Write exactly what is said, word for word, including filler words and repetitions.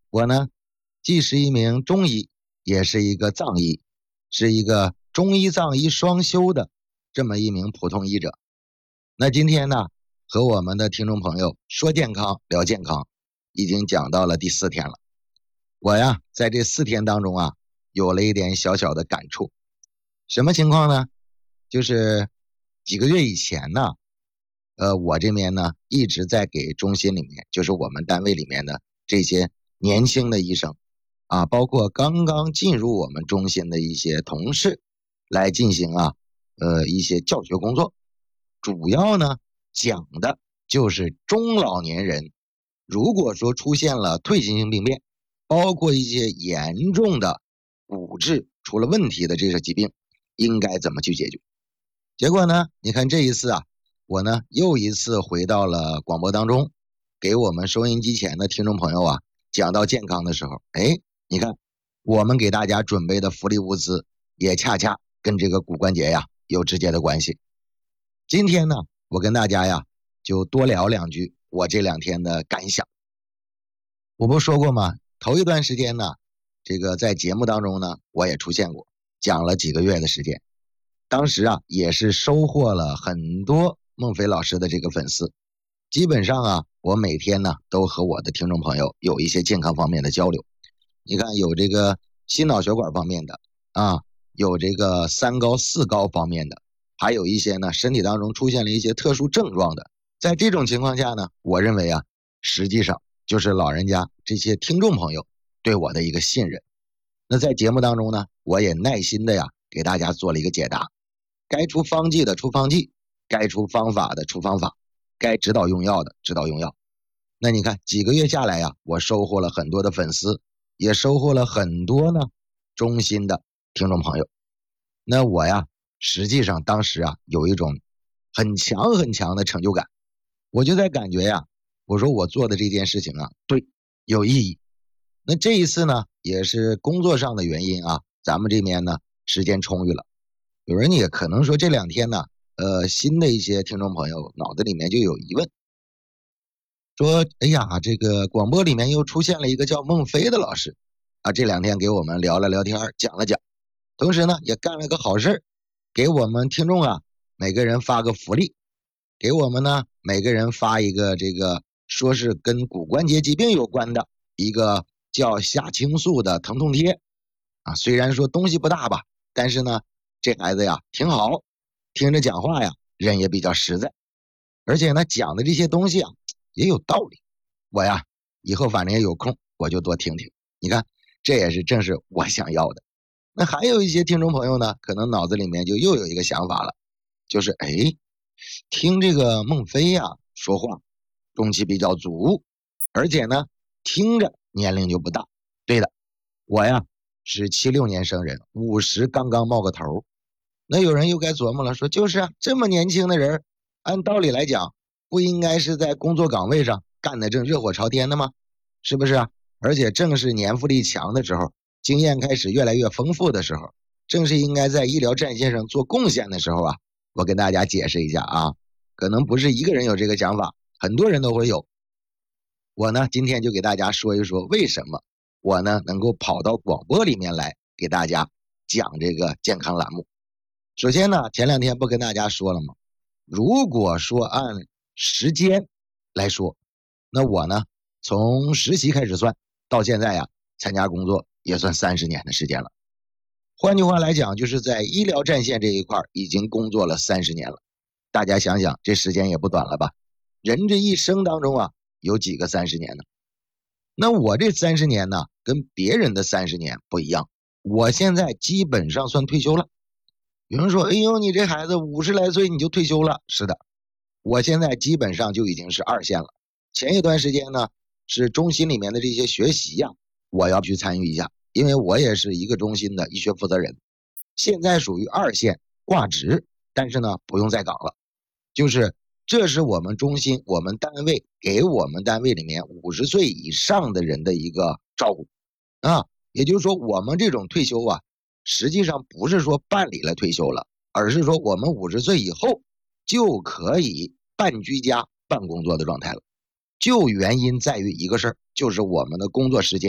我呢，既是一名中医，也是一个藏医，是一个中医藏医双修的这么一名普通医者。那今天呢，和我们的听众朋友说健康聊健康，已经讲到了第四天了。我呀，在这四天当中啊，有了一点小小的感触。什么情况呢？就是几个月以前呢，呃，我这边呢一直在给中心里面，就是我们单位里面的这些年轻的医生啊，包括刚刚进入我们中心的一些同事，来进行啊，呃，一些教学工作。主要呢讲的就是中老年人，如果说出现了退行性病变，包括一些严重的骨质出了问题的这些疾病，应该怎么去解决。结果呢，你看这一次啊，我呢又一次回到了广播当中，给我们收音机前的听众朋友啊讲到健康的时候，哎，你看我们给大家准备的福利物资也恰恰跟这个骨关节呀有直接的关系。今天呢，我跟大家呀就多聊两句我这两天的感想。我不说过吗？头一段时间呢，这个在节目当中呢我也出现过，讲了几个月的时间。当时啊也是收获了很多孟非老师的这个粉丝。基本上啊，我每天呢都和我的听众朋友有一些健康方面的交流。你看，有这个心脑血管方面的啊，有这个三高四高方面的，还有一些呢身体当中出现了一些特殊症状的。在这种情况下呢，我认为啊，实际上就是老人家这些听众朋友对我的一个信任。那在节目当中呢，我也耐心的呀给大家做了一个解答，该出方剂的出方剂，该出方法的出方法，该指导用药的指导用药。那你看几个月下来呀，我收获了很多的粉丝，也收获了很多呢中心的听众朋友。那我呀，实际上当时啊有一种很强很强的成就感。我就在感觉呀，我说我做的这件事情啊，对，有意义。那这一次呢，也是工作上的原因啊，咱们这边呢时间充裕了。有人也可能说这两天呢，呃，新的一些听众朋友脑子里面就有疑问，说，哎呀，这个广播里面又出现了一个叫孟非的老师啊，这两天给我们聊了聊天，讲了讲，同时呢也干了个好事，给我们听众啊每个人发个福利，给我们呢每个人发一个这个说是跟骨关节疾病有关的一个叫虾青素的疼痛贴啊，虽然说东西不大吧，但是呢这孩子呀挺好，听着讲话呀人也比较实在，而且呢讲的这些东西啊也有道理。我呀以后反正也有空我就多听听，你看这也是正是我想要的。那还有一些听众朋友呢，可能脑子里面就又有一个想法了，就是哎，听这个孟非呀说话中气比较足，而且呢听着年龄就不大。对的，我呀是七六年生人，五十刚刚冒个头。那有人又该琢磨了，说就是啊，这么年轻的人，按道理来讲不应该是在工作岗位上干得正热火朝天的吗？是不是啊？而且正是年富力强的时候，经验开始越来越丰富的时候，正是应该在医疗战线上做贡献的时候啊。我跟大家解释一下啊，可能不是一个人有这个想法，很多人都会有。我呢今天就给大家说一说为什么我呢能够跑到广播里面来给大家讲这个健康栏目。首先呢，前两天不跟大家说了吗？如果说按时间来说，那我呢从实习开始算到现在呀，参加工作也算三十年的时间了。换句话来讲，就是在医疗战线这一块已经工作了三十年了。大家想想，这时间也不短了吧？人这一生当中啊，有几个三十年呢？那我这三十年呢，跟别人的三十年不一样。我现在基本上算退休了。有人说，哎呦，你这孩子五十来岁你就退休了？是的，我现在基本上就已经是二线了。前一段时间呢，是中心里面的这些学习呀、啊，我要去参与一下。因为我也是一个中心的医学负责人，现在属于二线挂职，但是呢不用再岗了。就是这是我们中心我们单位给我们单位里面五十岁以上的人的一个照顾啊，也就是说我们这种退休啊，实际上不是说办理了退休了，而是说我们五十岁以后就可以半居家半工作的状态了。就原因在于一个事儿，就是我们的工作时间